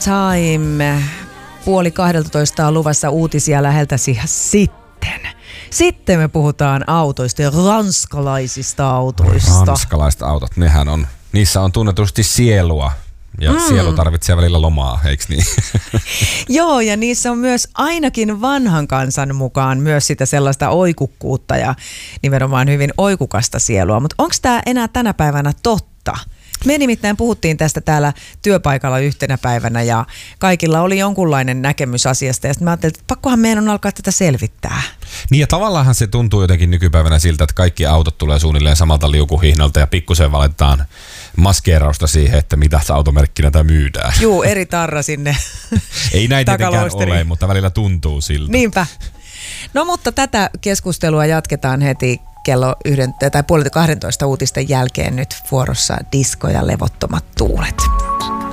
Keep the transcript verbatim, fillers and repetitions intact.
Time. Puoli kahdeltatoista on luvassa uutisia läheltäsi sitten. Sitten me puhutaan autoista ja ranskalaisista autoista. Ranskalaiset autot, nehän on, niissä on tunnetusti sielua. Ja mm. sielu tarvitsee välillä lomaa, eikö niin? Joo, ja niissä on myös ainakin vanhan kansan mukaan myös sitä sellaista oikukkuutta ja nimenomaan hyvin oikukasta sielua. Mutta onko tämä enää tänä päivänä totta? Me nimittäin puhuttiin tästä täällä työpaikalla yhtenä päivänä ja kaikilla oli jonkunlainen näkemys asiasta. Ja sitten mä ajattelin, että pakkohan meidän on alkaa tätä selvittää. Niin ja tavallaan se tuntuu jotenkin nykypäivänä siltä, että kaikki autot tulee suunnilleen samalta liukuhihnalta ja pikkusen valitaan maskeerausta siihen, että mitä automerkkinä tämä myydään. Juu, eri tarra sinne. Ei näin tietenkään ole, mutta välillä tuntuu siltä. Niinpä. No mutta tätä keskustelua jatketaan heti kello yhden tai puolelta kahdentoista uutisten jälkeen nyt vuorossa disko ja levottomat tuulet.